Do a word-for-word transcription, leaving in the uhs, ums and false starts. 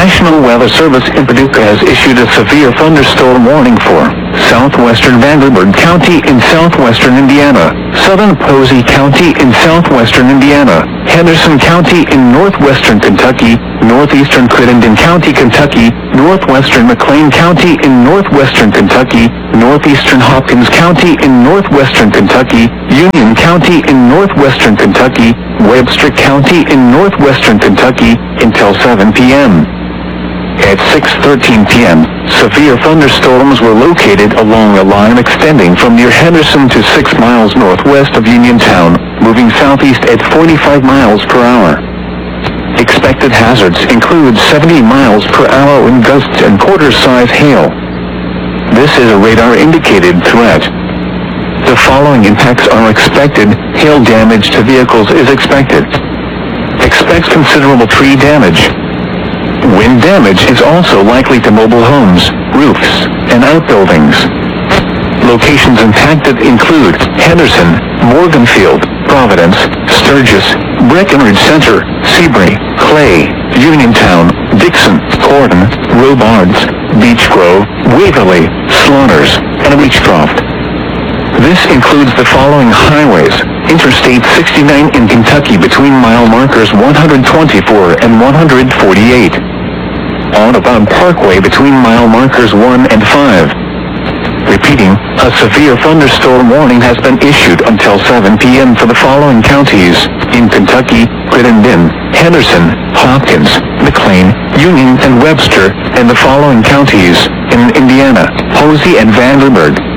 National Weather Service in Paducah has issued a severe thunderstorm warning for southwestern Vanderburgh County in southwestern Indiana, southern Posey County in southwestern Indiana, Henderson County in northwestern Kentucky, northeastern Crittenden County, Kentucky, northwestern McLean County in northwestern Kentucky, northeastern Hopkins County in northwestern Kentucky, Union County in northwestern Kentucky, Webster County in northwestern Kentucky, until seven p m At six thirteen p m, severe thunderstorms were located along a line extending from near Henderson to six miles northwest of Uniontown, moving southeast at forty-five miles per hour. Expected hazards include seventy miles per hour wind gusts and quarter-size hail. This is a radar-indicated threat. The following impacts are expected. Hail damage to vehicles is expected. Expects considerable tree damage. Wind damage is also likely to mobile homes, roofs, and outbuildings. Locations impacted include Henderson, Morganfield, Providence, Sturgis, Breckenridge Center, Seabury, Clay, Uniontown, Dixon, Corydon, Robards, Beech Grove, Waverly, Slaughters, and Beechcroft. This includes the following highways: Interstate sixty-nine in Kentucky between mile markers one hundred twenty-four and one hundred forty-eight. Audubon Parkway between mile markers one and five. Repeating, a severe thunderstorm warning has been issued until seven p m for the following counties: in Kentucky, Crittenden, Henderson, Hopkins, McLean, Union, and Webster, and the following counties: in Indiana, Posey and Vanderburgh.